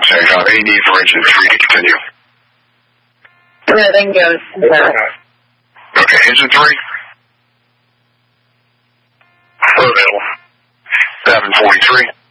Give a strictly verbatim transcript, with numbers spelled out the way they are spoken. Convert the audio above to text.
Okay, uh, any need for engine three to continue? No, then goes. Okay, engine three. Available. seven forty-three.